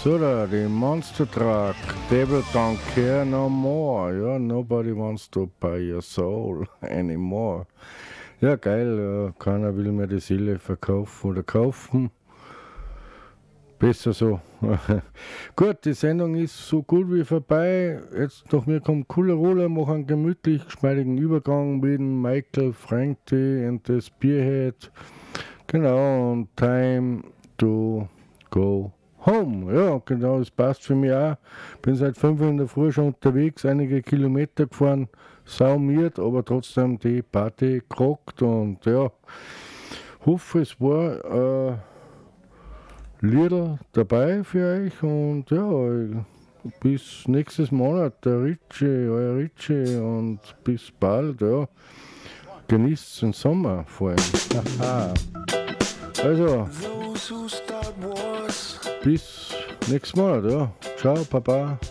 So da, die Monster Truck, Devil Don't Care No More. Ja, nobody wants to buy your soul anymore. Ja, geil, ja, keiner will mehr die Seele verkaufen oder kaufen. Besser so. Gut, die Sendung ist so gut wie vorbei. Jetzt nach mir kommt coole Rolle, machen einen gemütlich geschmeidigen Übergang mit dem Michael Frankie und das Spearhead. Genau, und Time to go home. Ja, genau, das passt für mich auch. Bin seit 5 Uhr in der Früh schon unterwegs, einige Kilometer gefahren, saumiert, aber trotzdem die Party gerockt und ja, hoffe, es war Liedl dabei für euch und ja, bis nächstes Monat, der Ritchie, euer Ritchie und bis bald, ja. Genießt den Sommer vor allem. Also, bis nächstes Monat, ja. Ciao, Papa.